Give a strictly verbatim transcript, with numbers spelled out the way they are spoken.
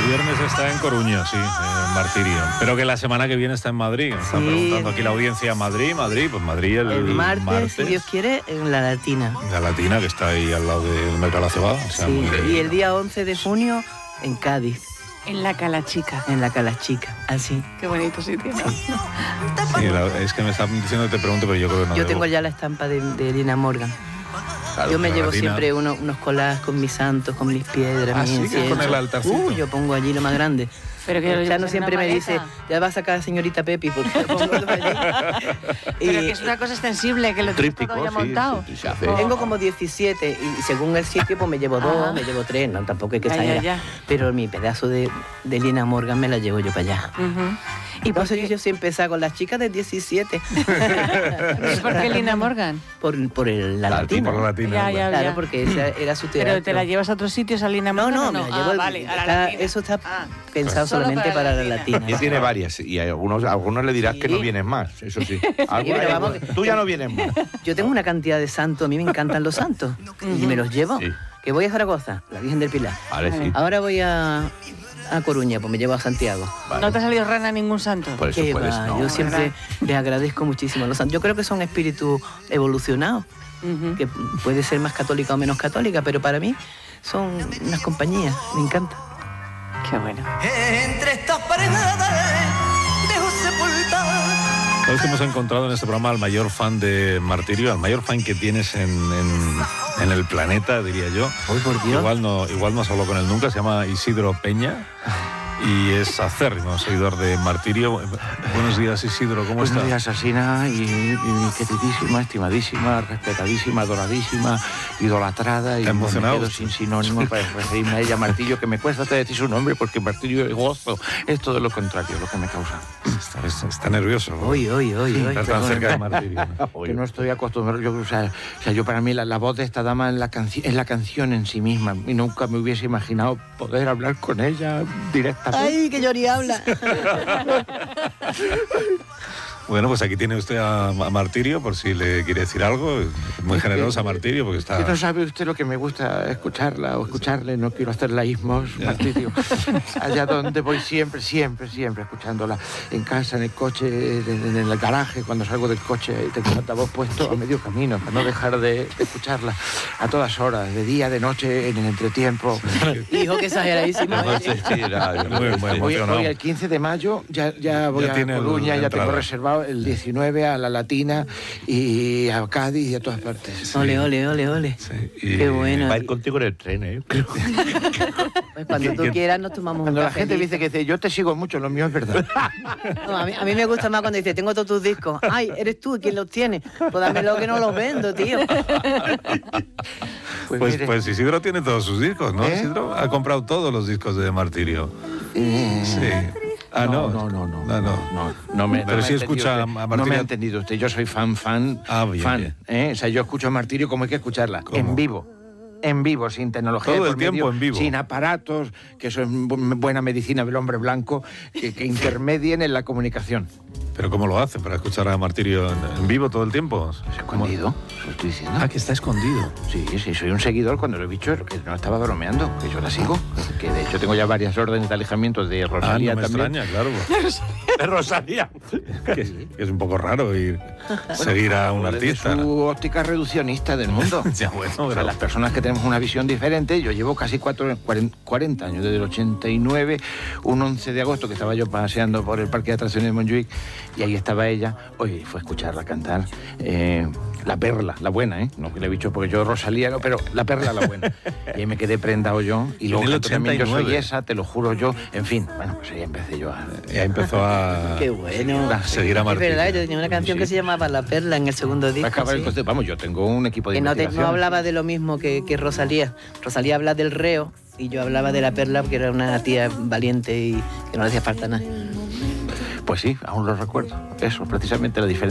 viernes está en Coruña, sí, en Martirio. Pero que la semana que viene está en Madrid. Están Sí. preguntando aquí la audiencia, Madrid, Madrid, pues Madrid el, El martes, martes. si Dios quiere, en La Latina. La Latina, que está ahí al lado del Mercado de la Cebada. O sea, Sí, muy- y el día once de junio en Cádiz, En la Calachica. en la Calachica, así. Qué bonito sitio, ¿no? Sí, la- es que me están diciendo que te pregunto, pero yo creo que no Yo debo. tengo ya la estampa de, de Lina Morgan. Claro, Yo me la llevo Latina. siempre uno- unos collages con mis santos, con mis piedras, Ah, mis sí, que con inciensos. el altarcito. Uh, yo pongo allí lo más grande. Pero que lo El llevas Chano en siempre una me maleta. dice, ya va a sacar a señorita Pepi, porque lo pongo todo allí. Pero Y que es una cosa extensible, que lo tienes Tríptico, todo ya sí, montado. sí, se hace. Oh. tengo como diecisiete y según el sitio pues me llevo dos, Ajá. me llevo tres, no, tampoco hay que Ya, ya, exagerar. ya. Pero mi pedazo de, de Lina Morgan me la llevo yo para allá. Ujú. Y ¿Y por entonces qué, yo siempre salgo con las chicas de diecisiete. ¿y por qué Lina Morgan? por, por el, la La latina. Por la Latina. Ya, hombre. ya, Claro, porque esa era su teatro. ¿Pero te la llevas a otros sitios a Lina No, Morgan no, o me no? la llevo. Ah, vale, a la está- Latina. eso está Ah. pensado Solo solamente para para la la latina. latina. Y tiene varias, y a algunos, a algunos le dirás que Sí. no vienes más, eso sí. Algunos- pero vamos que- tú ya no vienes más. Yo tengo una cantidad de santos, a mí me encantan los santos. Y me los llevo. Sí. Que voy a Zaragoza, la Virgen del Pilar. Vale, sí. Ahora voy a, a Coruña, pues me llevo a Santiago. Vale. ¿No te ha salido rana ningún santo? Por eso Qué puedes, va, no. yo siempre les agradezco muchísimo a los santos. Yo creo que son espíritus evolucionados, Ujú. que puede ser más católica o menos católica, pero para mí son unas compañías, me encanta. Qué bueno. Entre estas paredes dejo sepultar. Sabes que hemos encontrado en este programa al mayor fan de Martirio, al mayor fan que tienes en, en- en el planeta, diría yo. Hoy por Dios. Igual no, igual no has hablado con él nunca, se llama Isidro Peña y es acérrimo seguidor de Martirio. Buenos días, Isidro, ¿cómo Buenos estás? días, Asina, y, y mi queridísima, estimadísima, respetadísima, adoradísima, idolatrada. Y ¿Está emocionado me quedo usted? sin sinónimo para referirme a ella, Martirio, que me cuesta hasta decir su nombre porque Martirio es gozo. Es todo lo contrario lo que me causa. Está, está- está nervioso. ¿no? Hoy, hoy, hoy, hoy. Estar tan cerca de Martirio. ¿no? Que no estoy acostumbrado. Yo, o, sea, o sea, yo para mí la, la voz de esta dama es la, canci- es la canción en sí misma y nunca me hubiese imaginado poder hablar con ella directamente. Ay, que Yori habla. Bueno, pues aquí tiene usted a, a Martirio, por si le quiere decir algo. Es muy generosa Martirio, porque Que no está... sabe usted lo que me gusta escucharla o escucharle, no quiero hacerla ismos, Martirio. Allá donde voy siempre, siempre, siempre escuchándola. En casa, en el coche, en, en el garaje, cuando salgo del coche, tengo el altavoz puesto a medio camino para no dejar de, de escucharla a todas horas, de día, de noche, en el entretiempo. Hijo, que exageradísimo. No ¿eh? sé, sí, era- Muy, muy sí. Voy, emocionado. voy el quince de mayo, ya, ya voy Ya a tiene el- Coruña, la ya tengo entrada. reservado el diecinueve a La Latina y a Cádiz y a todas partes. Ole, ole, ole, ole. Sí, y- Qué bueno. Va a ir contigo en el tren, ¿eh? Pues cuando tú ¿Qué- quieras nos tomamos Cuando un la gente cafelito. dice que dice, yo te sigo mucho, lo mío es verdad. No, a, mí, a mí me gusta más cuando dice, tengo todos tus discos. Ay, eres tú quien los tiene. Pues dámelo que no los vendo, tío. Pues, Pues, mire, pues Isidro tiene todos sus discos, ¿no? ¿Eh? Isidro ha comprado todos los discos de Martirio. eh, Sí. Ah, no. no, no, no, No, no. no, no me, Pero no me sí ha escucha entendido a usted. Martirio. No me ha entendido usted, yo soy fan, fan, Ah, bien, fan. bien. ¿eh? O sea, yo escucho a Martirio como hay que escucharla, ¿Cómo? en vivo. En vivo, sin tecnología. Todo de el por tiempo medio, en vivo. Sin aparatos, que eso es bu- buena medicina del hombre blanco, que, que intermedien en la comunicación. ¿Pero cómo lo hace para escuchar a Martirio en, en vivo todo el tiempo? Escondido, eso estoy diciendo. Ah, que está escondido. Sí, sí, soy un seguidor cuando lo he dicho, que no estaba bromeando, que yo la sigo. Que de hecho tengo ya varias órdenes de alejamiento de Ah, Rosalía no me también. extraña, claro. De Rosalía. que, que es un poco raro ir seguir a un Desde artista. su ¿no? óptica reduccionista del mundo. Ya, bueno, O sea, pero- las personas que tenemos una visión diferente, yo llevo casi cuatro, cuarenta, cuarenta años, desde el ochenta y nueve, un once de agosto que estaba yo paseando por el parque de atracciones de Montjuic y ahí estaba ella, oye, fue a escucharla cantar eh, La Perla, la buena, ¿eh? No que le he dicho porque yo Rosalía, no, pero La Perla, la buena. Y ahí me quedé prendado yo y luego En el canto también Yo soy ochenta y nueve. esa, te lo juro yo, en fin, bueno, pues ahí empecé yo a... Ya empezó a Qué bueno. a seguir a Es Martirio. verdad, yo tenía una canción Sí. que se llamaba La Perla en el segundo a disco. acabar el sí. concepto. Vamos, yo tengo un equipo de Que no, te- investigación. no hablaba de lo mismo que, que Rosalía. Rosalía habla del reo y yo hablaba de La Perla porque era una tía valiente y que no le hacía falta nada. Pues sí, aún lo recuerdo. Eso, precisamente la diferencia.